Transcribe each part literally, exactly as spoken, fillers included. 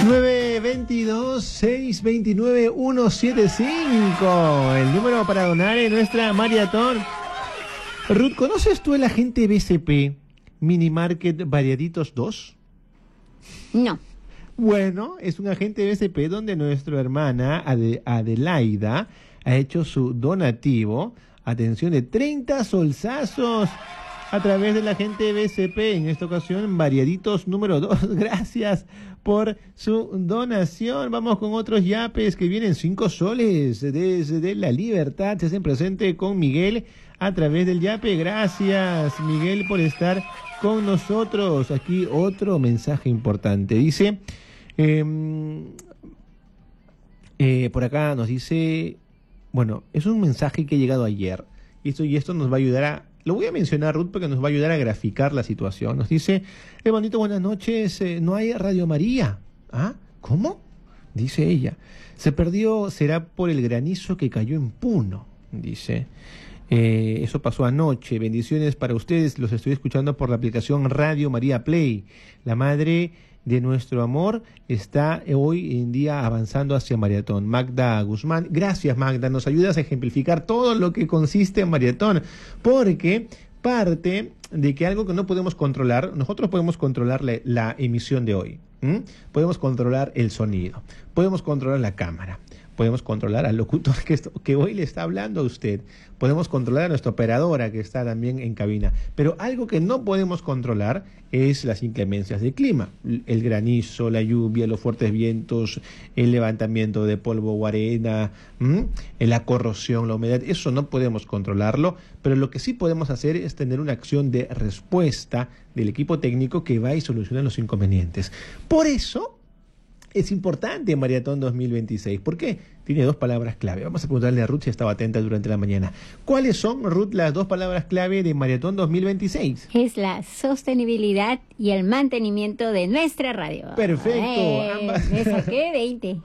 nueve dos dos, seis dos nueve, uno siete cinco, el número para donar en nuestra maratón. Ruth, ¿conoces tú el agente B C P Mini Market Variaditos dos? No. Bueno, es un agente B C P donde nuestra hermana Ade- Adelaida ha hecho su donativo, atención, de treinta solsazos a través del agente B C P, en esta ocasión Variaditos número dos. Gracias por su donación. Vamos con otros yapes que vienen cinco soles desde La Libertad. Se hacen presente con Miguel a través del yape. Gracias, Miguel, por estar con nosotros. Aquí otro mensaje importante. Dice, eh, eh, por acá nos dice, bueno, es un mensaje que ha llegado ayer. Y esto, y esto nos va a ayudar a... Lo voy a mencionar, Ruth, porque nos va a ayudar a graficar la situación. Nos dice, hermanito, buenas noches, eh, no hay Radio María. ¿Ah? ¿Cómo? Dice ella. Se perdió, será por el granizo que cayó en Puno, dice. Eh, eso pasó anoche. Bendiciones para ustedes, los estoy escuchando por la aplicación Radio María Play. La madre de nuestro amor está hoy en día avanzando hacia maratón. Magda Guzmán, gracias Magda, nos ayudas a ejemplificar todo lo que consiste en maratón, porque parte de que algo que no podemos controlar, nosotros podemos controlar la, la emisión de hoy, ¿m? Podemos controlar el sonido, podemos controlar la cámara, podemos controlar al locutor que, esto, que hoy le está hablando a usted, podemos controlar a nuestra operadora que está también en cabina, pero algo que no podemos controlar es las inclemencias del clima, el granizo, la lluvia, los fuertes vientos, el levantamiento de polvo o arena, ¿m? la corrosión, la humedad, eso no podemos controlarlo, pero lo que sí podemos hacer es tener una acción de respuesta del equipo técnico que va y soluciona los inconvenientes. Por eso es importante Maratón dos mil veintiséis. ¿Por qué? Tiene dos palabras clave. Vamos a preguntarle a Ruth si estaba atenta durante la mañana. ¿Cuáles son, Ruth, las dos palabras clave de Maratón dos mil veintiséis? Es la sostenibilidad y el mantenimiento de nuestra radio. Perfecto. Eh, Ambas... Me saqué veinte.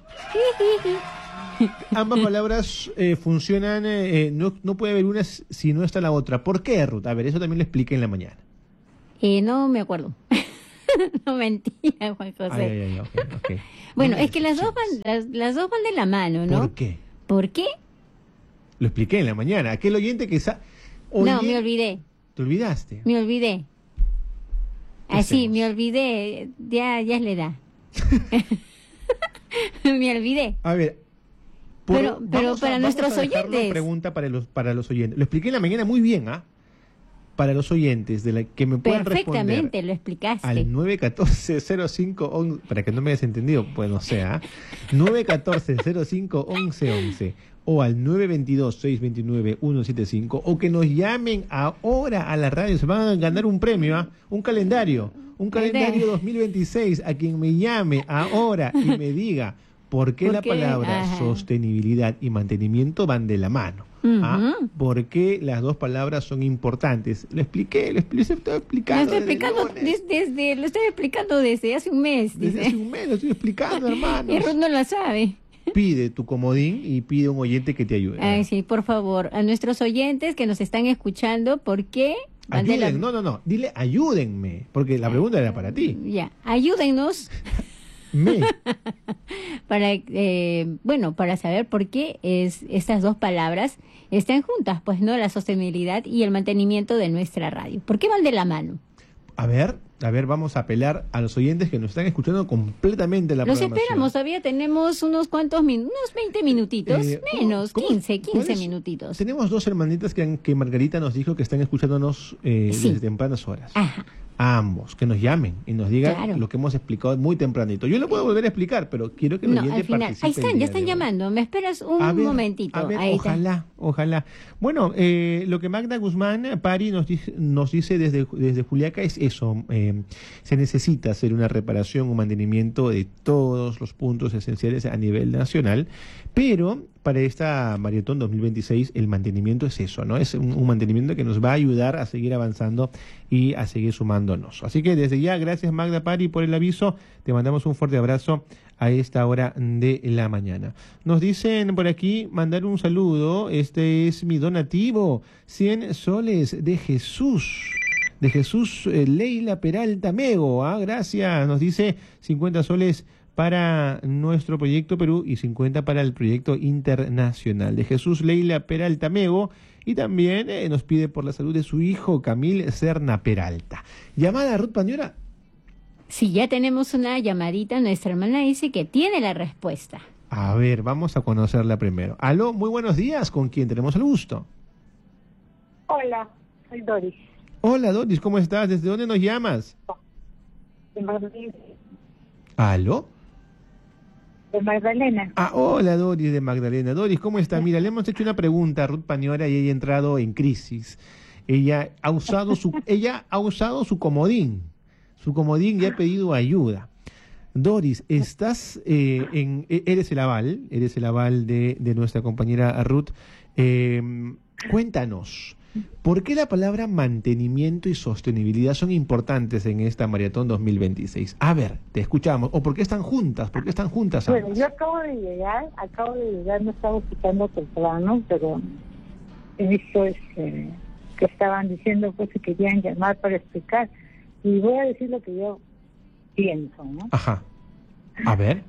Ambas palabras eh, funcionan, eh, no, no puede haber una si no está la otra. ¿Por qué, Ruth? A ver, eso también lo expliqué en la mañana. Eh, no me acuerdo. No, mentira, Juan José. Ay, ay, ay, okay, okay. Bueno, No, es que las dos, van, las, las dos van de la mano, ¿no? ¿Por qué? ¿Por qué? Lo expliqué en la mañana. Aquel oyente que... Sa... Oye... No, me olvidé. ¿Te olvidaste? Me olvidé. Así, me olvidé. Ya, ya es la edad. Me olvidé. A ver... Por... Pero, pero para a, nuestros vamos a oyentes... una pregunta para los, para los oyentes. Lo expliqué en la mañana muy bien, ¿ah? ¿eh? Para los oyentes de la que me puedan Perfectamente, responder lo explicaste. al nueve uno cuatro cero cinco once, para que no me hayas entendido, pues no sé, ¿eh? nueve uno cuatro cero cinco once once o al nueve dos dos, seis dos nueve, uno siete cinco, o que nos llamen ahora a la radio, se van a ganar un premio, ¿eh? Un calendario, un calendario dos mil veintiséis, a quien me llame ahora y me diga por qué ¿Por la qué? palabra Ajá. sostenibilidad y mantenimiento van de la mano. Uh-huh. ¿Ah? ¿Por qué las dos palabras son importantes? Lo expliqué, lo expliqué, lo estoy Lo explicando. estoy desde explicando lunes. desde, desde- lo estoy explicando desde hace un mes. Desde dice. hace un mes lo estoy explicando, hermano. Y Ruth no la sabe. Pide tu comodín y pide un oyente que te ayude. Ay, sí, por favor, a nuestros oyentes que nos están escuchando, ¿por qué? van de la- Ayuden, no, no, no, dile ayúdenme, porque la pregunta era para ti. Ya, ayúdennos Me. para, eh, bueno, para saber por qué es, estas dos palabras están juntas, pues, ¿no? La sostenibilidad y el mantenimiento de nuestra radio. ¿Por qué van de la mano? A ver, a ver, vamos a apelar a los oyentes que nos están escuchando completamente la Los programación. esperamos, todavía tenemos unos cuantos minutos, unos veinte minutitos, Eh, menos, ¿cómo- quince, quince cuáles- minutitos. Tenemos dos hermanitas que, han- que Margarita nos dijo que están escuchándonos eh, Sí. desde tempranas horas. Ajá. A ambos, que nos llamen y nos digan Claro. lo que hemos explicado muy tempranito. Yo lo puedo volver a explicar, pero quiero que el No, oyente al final. participe Ahí el están, día ya están de hoy. llamando. ¿Me esperas un A ver, momentito? a ver, Ahí está. ojalá, ojalá. Bueno, eh, lo que Magda Guzmán Pari nos dice, nos dice desde, desde Juliaca es eso. Eh, se necesita hacer una reparación o mantenimiento de todos los puntos esenciales a nivel nacional, pero para esta Maratón dos mil veintiséis el mantenimiento es eso, ¿no? Es un, un mantenimiento que nos va a ayudar a seguir avanzando y a seguir sumándonos. Así que desde ya, gracias Magda Pari por el aviso. Te mandamos un fuerte abrazo a esta hora de la mañana. Nos dicen por aquí, mandar un saludo. Este es mi donativo, cien soles de Jesús. De Jesús eh, Leila Peralta Mego, ¿ah? Gracias. Nos dice cincuenta soles para nuestro proyecto Perú y cincuenta para el proyecto internacional. De Jesús Leila Peralta Mego, y también eh, nos pide por la salud de su hijo Camil Serna Peralta. Llamada a Ruth Pañora. Sí, ya tenemos una llamadita. Nuestra hermana dice que tiene la respuesta. A ver, vamos a conocerla primero. Aló, muy buenos días. ¿Con quién tenemos el gusto? Hola, soy Doris. Hola, Doris, ¿cómo estás? ¿Desde dónde nos llamas? De Magdalena. ¿Aló? De Magdalena. Ah, hola, Doris de Magdalena. Doris, ¿cómo está? Mira, le hemos hecho una pregunta a Ruth Pañora y ella ha entrado en crisis. Ella ha usado su, ella ha usado su comodín. Su comodín y ha pedido ayuda. Doris, estás eh, en, eres el aval, eres el aval de, de nuestra compañera Ruth. Eh, cuéntanos, ¿por qué la palabra mantenimiento y sostenibilidad son importantes en esta Maratón dos mil veintiséis? A ver, te escuchamos. ¿O por qué están juntas? ¿Por qué están juntas ambas? Bueno, yo acabo de llegar, acabo de llegar, no estaba escuchando temprano, pero he visto este, que estaban diciendo pues que querían llamar para explicar. Y voy a decir lo que yo pienso, ¿no? Ajá. A ver.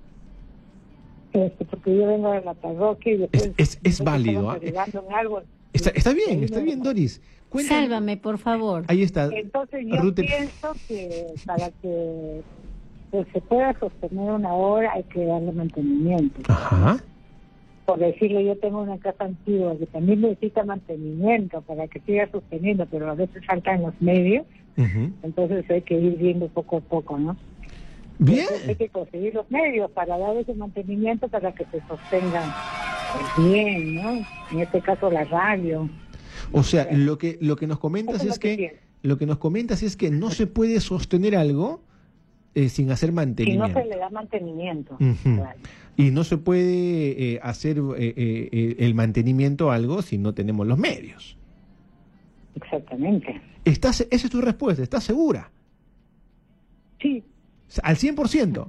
Este, porque yo vengo de la parroquia y después... Es, es, es válido. ¿eh? En algo, está, está bien, está bien, Doris. Cuéntame. Sálvame, por favor. Ahí está. Entonces yo Ruth... pienso que para que pues, se pueda sostener una obra hay que darle mantenimiento. Ajá. Por decirlo, yo tengo una casa antigua que también necesita mantenimiento para que siga sosteniendo, pero a veces faltan los medios, uh-huh. Entonces hay que ir viendo poco a poco, ¿no? Bien. Entonces hay que conseguir los medios para dar ese mantenimiento para que se sostengan bien, ¿no? En este caso la radio. O sea, lo que lo que nos comentas es, es que, que lo que nos comentas es que no se puede sostener algo eh, sin hacer mantenimiento. Si no se le da mantenimiento. Uh-huh. Claro. Y no se puede eh, hacer eh, eh, el mantenimiento a algo si no tenemos los medios. Exactamente. ¿Estás, esa es tu respuesta, ¿estás segura? Sí. ¿Al cien por ciento?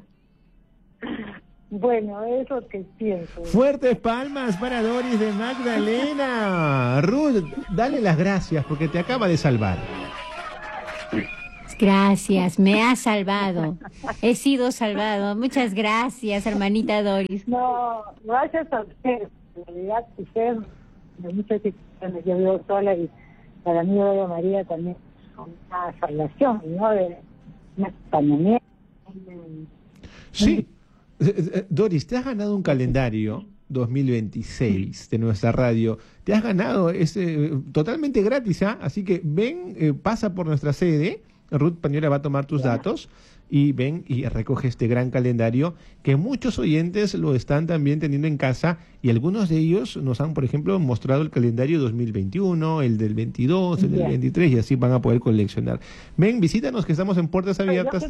Bueno, eso que pienso. Fuertes palmas para Doris de Magdalena. Ruth, dale las gracias porque te acaba de salvar. Gracias, me ha salvado. He sido salvado. Muchas gracias, hermanita Doris. No, gracias a usted. En realidad, usted, de muchas situaciones, yo vivo sola y para mí, Doña María, también es una salvación, ¿no? De un acompañamiento. Sí. Doris, te has ganado un calendario dos mil veintiséis de nuestra radio. Te has ganado, es eh, totalmente gratis, ¿ah? Así que ven, eh, pasa por nuestra sede. Ruth Pañora va a tomar tus datos y ven y recoge este gran calendario que muchos oyentes lo están también teniendo en casa y algunos de ellos nos han, por ejemplo, mostrado el calendario dos mil veintiuno, el del veintidós, el del yeah. veintitrés y así van a poder coleccionar. Ven, visítanos que estamos en Puertas Abiertas.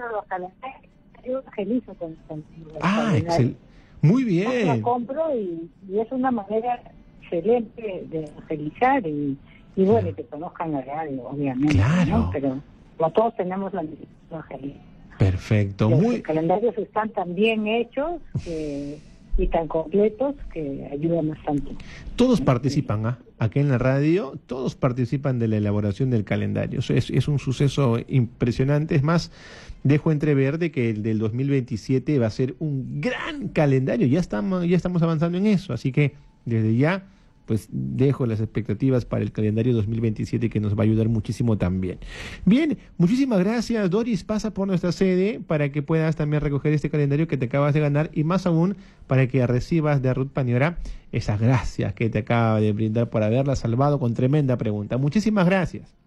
Ah, excelente. Muy bien. Yo lo compro y, y es una manera excelente de evangelizar y, y bueno, y que conozcan la radio, obviamente. Claro. ¿no? Pero no todos tenemos la misma evangelizar. Perfecto. Los muy... calendarios están tan bien hechos que, y tan completos que ayudan bastante. Todos participan, ¿ah? Aquí en la radio, todos participan de la elaboración del calendario. Es, es un suceso impresionante. Es más, dejo entrever de que el del dos mil veintisiete va a ser un gran calendario. Ya estamos, ya estamos avanzando en eso. Así que desde ya, pues dejo las expectativas para el calendario dos mil veintisiete que nos va a ayudar muchísimo también. Bien, muchísimas gracias, Doris. Pasa por nuestra sede para que puedas también recoger este calendario que te acabas de ganar y más aún para que recibas de Ruth Pañora esas gracias que te acaba de brindar por haberla salvado con tremenda pregunta. Muchísimas gracias.